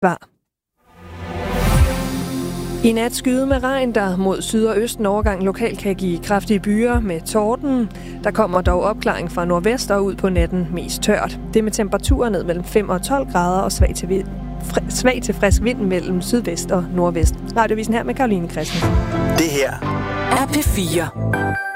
Var. I nat skyde med regn, der mod syd- og østen overgang lokalt kan give kraftige byger med torden. Der kommer dog opklaring fra nordvest og ud på natten mest tørt. Det er med temperaturer ned mellem 5 og 12 grader og svag til frisk vind mellem sydvest og nordvest. Radiovisen her med Caroline Christensen. Det her er P4.